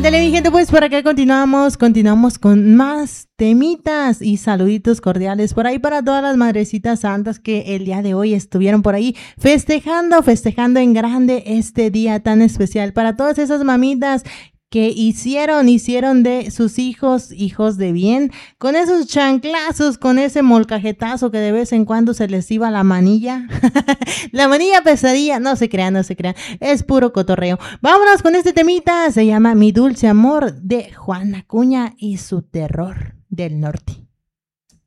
Ándale, mi gente, pues por acá continuamos con más temitas y saluditos cordiales por ahí para todas las madrecitas santas que el día de hoy estuvieron por ahí festejando en grande este día tan especial para todas esas mamitas que hicieron de sus hijos de bien, con esos chanclazos, con ese molcajetazo que de vez en cuando se les iba la manilla, la manilla pesadilla, no se crean, es puro cotorreo. Vámonos con este temita, se llama Mi Dulce Amor de Juan Acuña y su Terror del Norte.